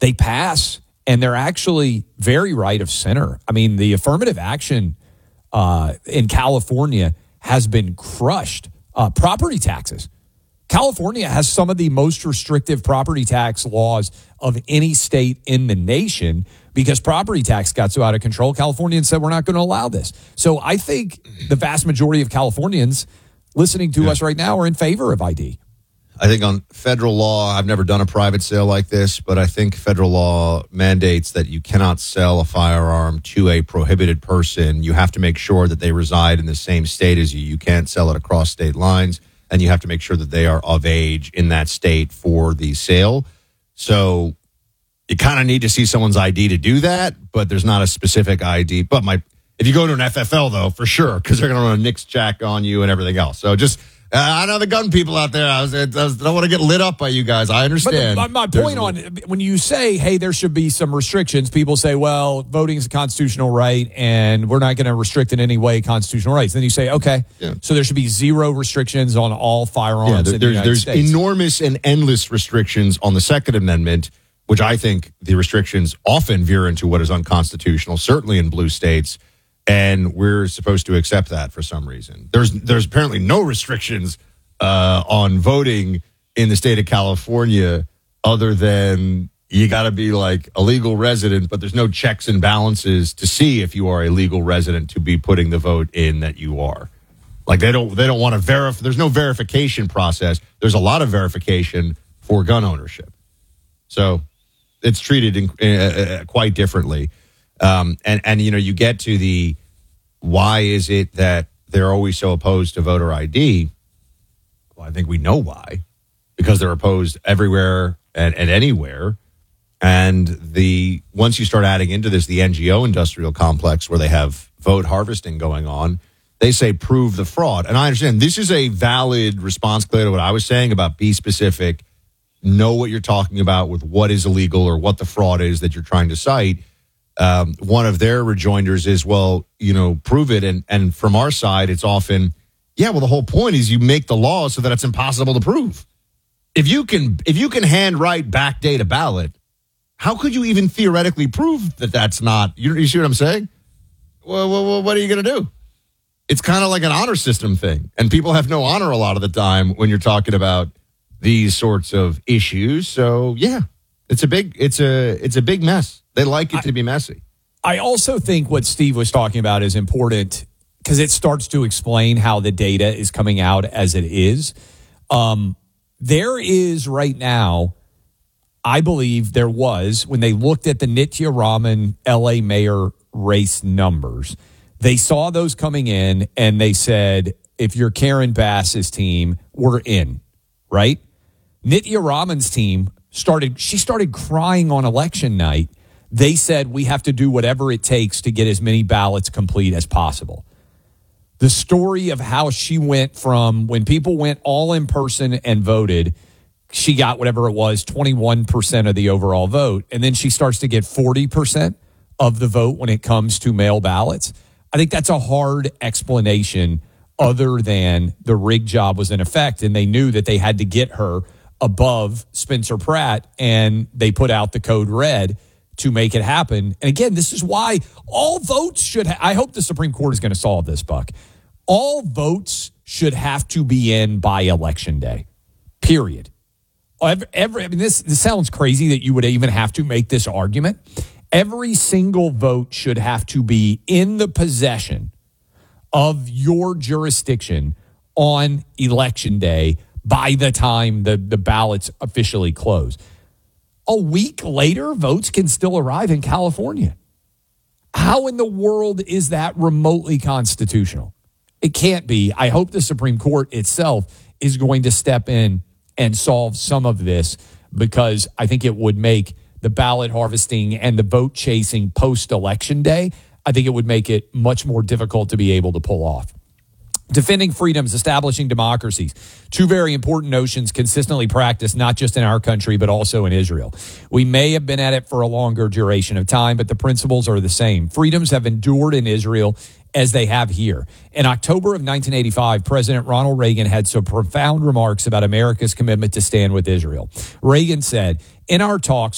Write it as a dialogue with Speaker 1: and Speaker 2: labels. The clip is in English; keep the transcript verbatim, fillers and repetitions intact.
Speaker 1: they pass, and they're actually very right of center. I mean, the affirmative action uh, in California has been crushed. Uh, property taxes. California has some of the most restrictive property tax laws of any state in the nation because property tax got so out of control. Californians said, we're not going to allow this. So I think the vast majority of Californians listening to yeah. us right now are in favor of I D.
Speaker 2: I think on federal law, I've never done a private sale like this, but I think federal law mandates that you cannot sell a firearm to a prohibited person. You have to make sure that they reside in the same state as you. You can't sell it across state lines, and you have to make sure that they are of age in that state for the sale. So you kind of need to see someone's I D to do that, but there's not a specific I D. But my if you go to an F F L, though, for sure, because they're going to run a NICS check on you and everything else. So just... Uh, I know the gun people out there. I, was, I, was, I don't want to get lit up by you guys. I understand.
Speaker 1: But my, my point on when you say, hey, there should be some restrictions, people say, well, voting is a constitutional right, and we're not going to restrict in any way constitutional rights. Then you say, okay, yeah. so there should be zero restrictions on all firearms
Speaker 2: yeah, there,
Speaker 1: in the United
Speaker 2: there's
Speaker 1: States.
Speaker 2: enormous and endless restrictions on the Second Amendment, which I think the restrictions often veer into what is unconstitutional, certainly in blue states. And we're supposed to accept that for some reason. There's there's apparently no restrictions uh, on voting in the state of California other than you got to be like a legal resident, but there's no checks and balances to see if you are a legal resident to be putting the vote in that you are. Like they don't they don't want to verify. There's no verification process. There's a lot of verification for gun ownership. So it's treated in, uh, quite differently. Um, and, and, you know, you get to the why is it that they're always so opposed to voter I D? Well, I think we know why. Because they're opposed everywhere and, and anywhere. And the once you start adding into this the N G O industrial complex where they have vote harvesting going on, they say prove the fraud. And I understand this is a valid response, Claire, to what I was saying about be specific, know what you're talking about with what is illegal or what the fraud is that you're trying to cite. Um, one of their rejoinders is, well, you know, prove it. And, and from our side, it's often, yeah, well, the whole point is you make the law so that it's impossible to prove. If you can, if you can handwrite backdate a ballot, how could you even theoretically prove that that's not, you, you see what I'm saying? Well, well, well what are you going to do? It's kind of like an honor system thing. And people have no honor a lot of the time when you're talking about these sorts of issues. So, yeah, it's a big, it's a, it's a big mess. They like it I, to be messy.
Speaker 1: I also think what Steve was talking about is important because it starts to explain how the data is coming out as it is. Um, there is right now, I believe there was, when they looked at the Nitya Raman L A mayor race numbers, they saw those coming in and they said, if you're Karen Bass's team, we're in, right? Nitya Raman's team started, she started crying on election night. They said we have to do whatever it takes to get as many ballots complete as possible. The story of how she went from when people went all in person and voted, she got whatever it was, twenty-one percent of the overall vote. And then she starts to get forty percent of the vote when it comes to mail ballots. I think that's a hard explanation other than the rig job was in effect and they knew that they had to get her above Spencer Pratt and they put out the code red to make it happen. And again, this is why all votes should, ha- I hope the Supreme Court is going to solve this, Buck. All votes should have to be in by election day, period. Every, every, I mean, this, this sounds crazy that you would even have to make this argument. Every single vote should have to be in the possession of your jurisdiction on election day by the time the, the ballots officially close. A week later, votes can still arrive in California. How in the world is that remotely constitutional? It can't be. I hope the Supreme Court itself is going to step in and solve some of this because I think it would make the ballot harvesting and the vote chasing post-election day, I think it would make it much more difficult to be able to pull off. Defending freedoms, establishing democracies. Two very important notions consistently practiced, not just in our country, but also in Israel. We may have been at it for a longer duration of time, but the principles are the same. Freedoms have endured in Israel as they have here. In October of nineteen eighty-five, President Ronald Reagan had some profound remarks about America's commitment to stand with Israel. Reagan said, "In our talks,